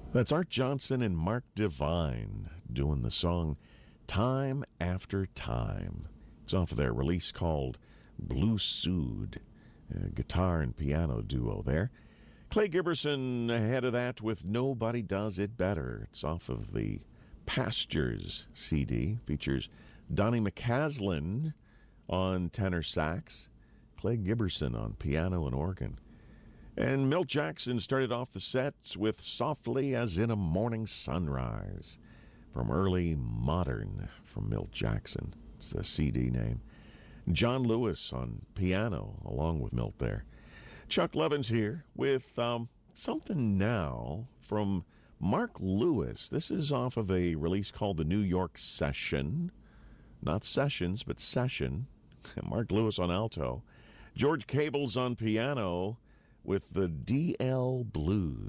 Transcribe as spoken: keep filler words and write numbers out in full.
That's Art Johnson and Mark Divine doing the song Time After Time. It's off of their release called Blue Suede, a guitar and piano duo there. Clay Giberson ahead of that with Nobody Does It Better. It's off of the Pastures C D. Features Donnie McCaslin on tenor sax, Clay Giberson on piano and organ. And Milt Jackson started off the set with Softly as in a Morning Sunrise from early modern from Milt Jackson. It's the C D name. John Lewis on piano along with Milt there. Chuck Levins here with um, something now from Mark Lewis. This is off of a release called The New York Session. Not Sessions, but Session. Mark Lewis on alto. George Cable's on piano with the D L Blues.